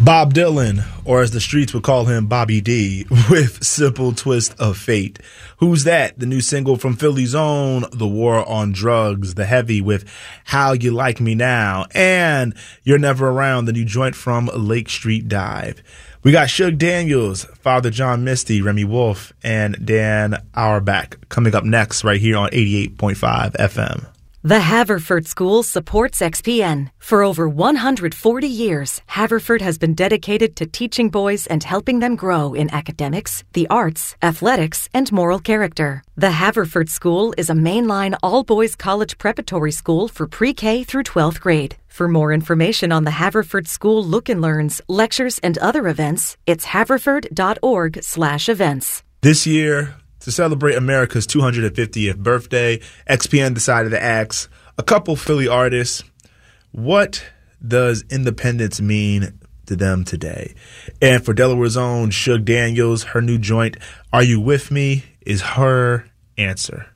Bob Dylan, or as the streets would call him, Bobby D, with Simple Twist of Fate. Who's That? The new single from Philly's own The War on Drugs, The Heavy with How You Like Me Now, and You're Never Around, the new joint from Lake Street Dive. We got Shug Daniels, Father John Misty, Remy Wolf, and Dan Auerbach coming up next right here on 88.5 FM. The Haverford School supports XPN. For over 140 years, Haverford has been dedicated to teaching boys and helping them grow in academics, the arts, athletics, and moral character. The Haverford School is a mainline all-boys college preparatory school for pre-K through 12th grade. For more information on the Haverford School Look and Learns, lectures, and other events, it's haverford.org/events. This year, to celebrate America's 250th birthday, XPN decided to ask a couple Philly artists, what does independence mean to them today? And for Delaware's own Shug Daniels, her new joint, Are You With Me, is her answer.